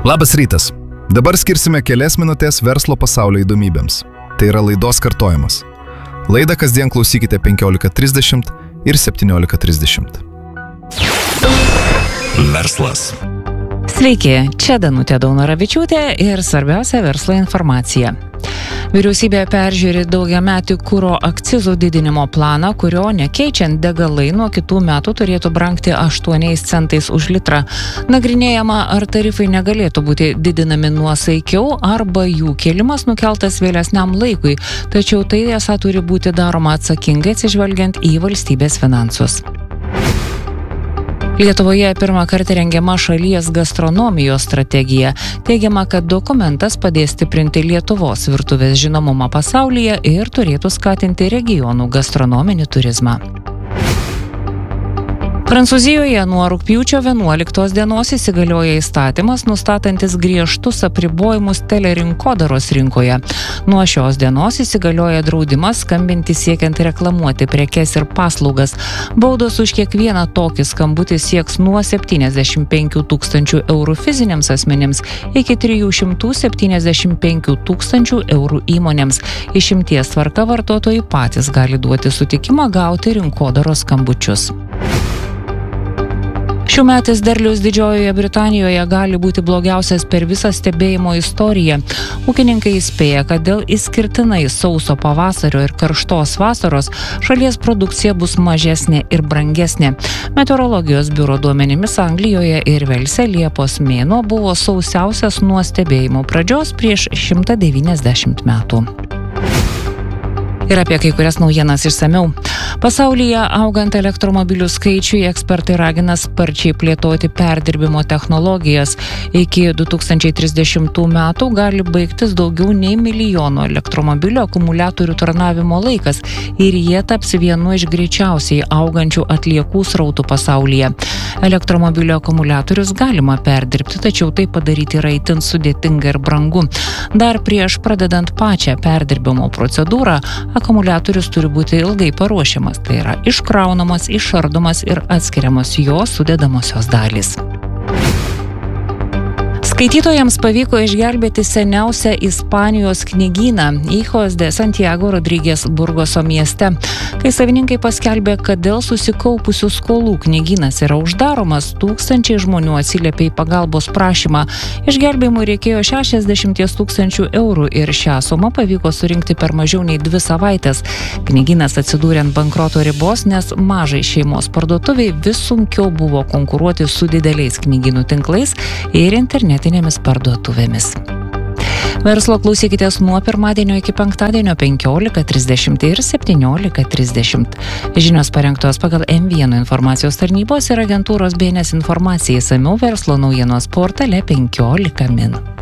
Labas rytas. Dabar skirsime kelias minutės verslo pasaulio įdomybėms. Tai yra laidos kartojimas. Laidą kasdien klausykite 15:30 ir 17:30. Verslas. Sveiki, čia Danutė Daunoravičiūtė ir svarbiausia verslo informacija. Vyriausybė peržiūri daugiametį kuro akcizų didinimo planą, kurio nekeičiant degalai nuo kitų metų turėtų brangti 8 centais už litrą. Nagrinėjama, ar tarifai negalėtų būti didinami nuosaikiau arba jų kėlimas nukeltas vėlesniam laikui, tačiau tai esą turi būti daroma atsakingai atsižvelgiant į valstybės finansus. Lietuvoje pirmą kartą rengiama šalies gastronomijos strategija. Teigiama, kad dokumentas padės stiprinti Lietuvos virtuvės žinomumą pasaulyje ir turėtų skatinti regionų gastronominį turizmą. Prancūzijoje nuo rugpjūčio 11 dienos įsigalioja įstatymas, nustatantis griežtus apribojimus telerinkodaros rinkoje. Nuo šios dienos įsigalioja draudimas skambinti siekiant reklamuoti prekes ir paslaugas. Baudos už kiekvieną tokį skambutį sieks nuo 75 000 eurų fiziniams asmenims iki 375 000 eurų įmonėms. Išimties tvarka vartotojai patys gali duoti sutikimą gauti rinkodaros skambučius. Šiųmetis derlius Didžiojoje Britanijoje gali būti blogiausias per visą stebėjimo istoriją. Ūkininkai įspėja, kad dėl išskirtinai sauso pavasario ir karštos vasaros šalies produkcija bus mažesnė ir brangesnė. Meteorologijos biuro duomenimis Anglijoje ir Velse Liepos mėnuo buvo sausiausias nuo stebėjimo pradžios prieš 190 metų. Ir apie kai kurias naujienas išsamiau. Pasaulyje augant elektromobilių skaičiui, ekspertai ragina sparčiai plėtoti perdirbimo technologijas. Iki 2030 metų gali baigtis daugiau nei 1 milijono elektromobilių akumuliatorių tarnavimo laikas ir jie taps vienu iš greičiausiai augančių atliekų srautų pasaulyje. Elektromobilio akumuliatorius galima perdirbti, tačiau tai padaryti yra itin sudėtinga ir brangu. Dar prieš pradedant pačią perdirbimo procedūrą, akumuliatorius turi būti ilgai paruošiamas, tai yra iškraunamas, išardomas ir atskiriamos jo sudedamosios dalys. Skaitytojams pavyko išgelbėti seniausią Ispanijos knygyną Hijos de Santiago Rodriguez Burgoso mieste. Kai savininkai paskelbė, kad dėl susikaupusių skolų knygynas yra uždaromas, tūkstančiai žmonių atsiliepė į pagalbos prašymą. Išgelbėjimui reikėjo 60 000 eurų ir šią sumą pavyko surinkti per mažiau nei 2 savaitės. Knygynas atsidūrė ant bankroto ribos, nes mažai šeimos parduotuviai vis sunkiau buvo konkuruoti su dideliais knygynų tinklais ir internetinėmis parduotuvėmis. Verslo klausykitės nuo pirmadienio iki penktadienio 15:30 ir 17:30. Žinios parengtos pagal M1 informacijos tarnybos ir agentūros BNS informacijai, išsamiau verslo naujienos portale 15 min.